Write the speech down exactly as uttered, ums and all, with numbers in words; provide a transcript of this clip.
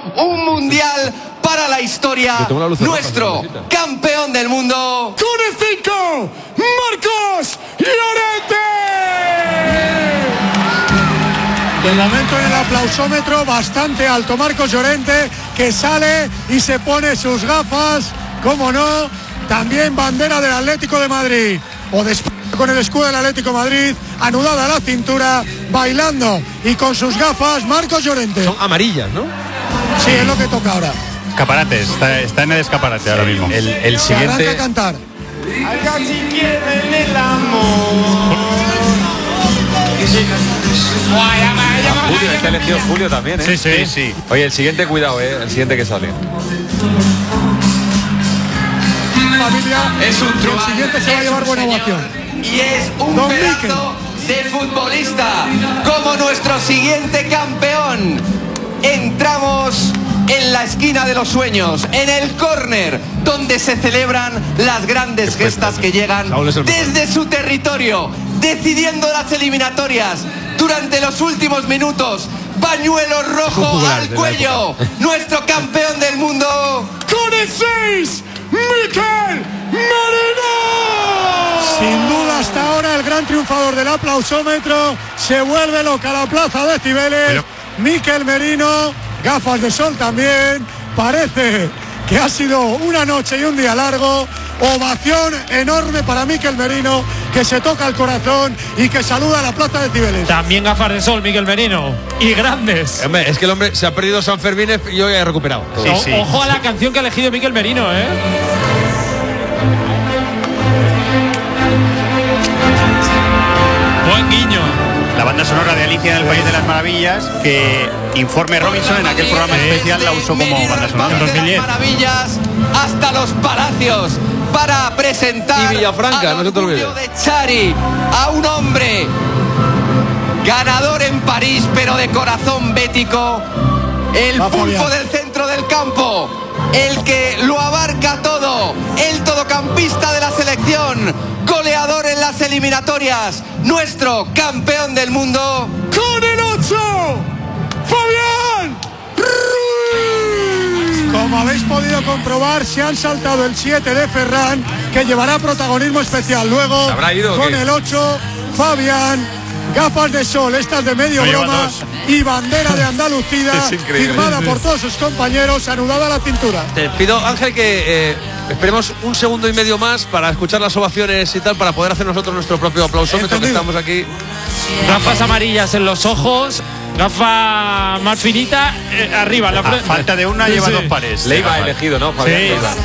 un mundial para la historia. Nuestro campeón del mundo. Con el cinco, Marcos Llorente. De momento en el aplausómetro bastante alto. Marcos Llorente, que sale y se pone sus gafas, como no, también bandera del Atlético de Madrid, o de España, con el escudo del Atlético de Madrid anudada a la cintura, bailando y con sus gafas Marcos Llorente. Son amarillas, ¿no? Sí, es lo que toca ahora. Escaparates, está, está en el escaparate ahora mismo. El, el Se arranca siguiente... a cantar. Acá si quieren el amor. Ah, Julio, está elegido Julio también, ¿eh? Sí, sí, sí. Oye, el siguiente, cuidado, ¿eh? El siguiente que sale. Familia, Es un el truán, siguiente se va a es llevar un buena señor, ovación. y es un Don pedazo de futbolista como nuestro siguiente campeón. Entramos en la esquina de los sueños, en el córner, donde se celebran las grandes gestas que llegan desde su territorio, decidiendo las eliminatorias durante los últimos minutos. Pañuelo rojo al cuello, nuestro campeón del mundo. Con el seis, Mikel Merino. Sin duda hasta ahora el gran triunfador del aplausómetro. Se vuelve loca la plaza de Cibeles. Pero... Mikel Merino, gafas de sol también. Parece que ha sido una noche y un día largo. Ovación enorme para Mikel Merino, que se toca el corazón y que saluda a la plaza de Cibeles. También gafas de sol, Mikel Merino. Y grandes. Hombre, es que el hombre se ha perdido San Fermín y hoy ha recuperado. Sí, sí. Ojo a la canción que ha elegido Mikel Merino, ¿eh? Buen guiño. La banda sonora de Alicia en el País de las Maravillas, que Informe Robinson en aquel programa especial la usó como banda sonora en dos mil diez. Maravillas hasta los Palacios para presentar y Villafranca, no se te olvide, de Chari, a un hombre ganador en París, pero de corazón bético, el Va, pulpo Fabián. del centro del campo, el que lo abarca todo, el todocampista de la selección, goleador en las eliminatorias, nuestro campeón del mundo. Con el ocho, Fabián Ruiz. Como habéis podido comprobar, se han saltado el siete de Ferran, que llevará protagonismo especial. Luego, ¿habrá ido, con qué? el ocho, Fabián, gafas de sol, estas de medio Me broma, lleva dos. y bandera de Andalucía, Es increíble. firmada por todos sus compañeros, anudada a la cintura. Te pido, Ángel, que eh, esperemos un segundo y medio más para escuchar las ovaciones y tal, para poder hacer nosotros nuestro propio aplausómetro, que Entendido. estamos aquí. Gafas amarillas en los ojos, gafa más finita, eh, arriba. La A falta de una Sí, lleva sí. dos pares. Leiva elegido, ¿no, Fabián? Sí. Leiva.